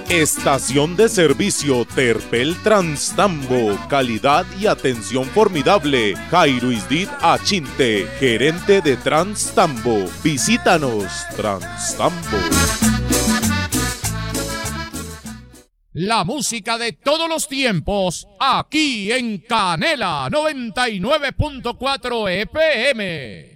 Estación de servicio Terpel Transtambo, calidad y atención formidable. Jairo Isdit Achinte, gerente de Transtambo. Visítanos, Transtambo. La música de todos los tiempos, aquí en Canela 99.4 FM.